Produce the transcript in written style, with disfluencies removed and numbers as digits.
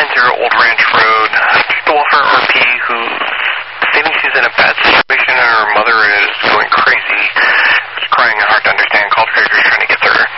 290 Old Ranch Road. The welfare RP who stating she's in a bad situation and her mother is going crazy. She's crying and hard to understand. Called Fraser's trying to get there.